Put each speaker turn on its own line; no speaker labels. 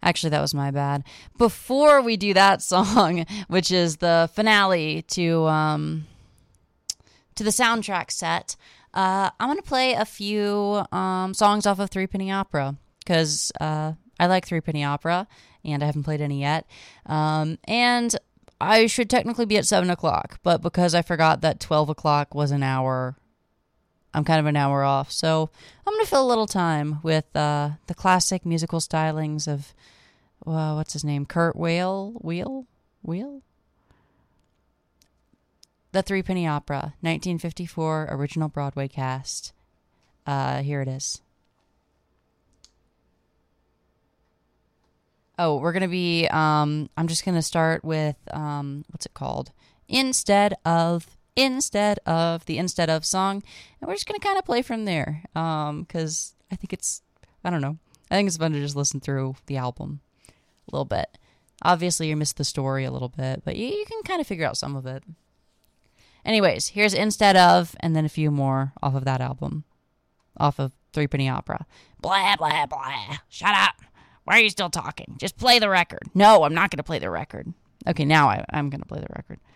Actually, that was my bad. Before we do that song, which is the finale to the soundtrack set, I'm going to play a few songs off of Three Penny Opera, because I like Three Penny Opera, and I haven't played any yet. And I should technically be at 7 o'clock, but because I forgot that 12 o'clock was an hour, I'm kind of an hour off. So I'm going to fill a little time with the classic musical stylings of, what's his name? Kurt Weill? The Three Penny Opera, 1954 original Broadway cast. Here it is. Oh, we're going to be, I'm just going to start with, what's it called? Instead of the song. And we're just going to kind of play from there. Because I think it's fun to just listen through the album a little bit. Obviously, you missed the story a little bit, but you can kind of figure out some of it. Anyways, here's Instead of, and then a few more off of that album. Off of Three Penny Opera. Blah, blah, blah. Shut up. Why are you still talking? Just play the record. No, I'm not going to play the record. Okay, now I'm going to play the record.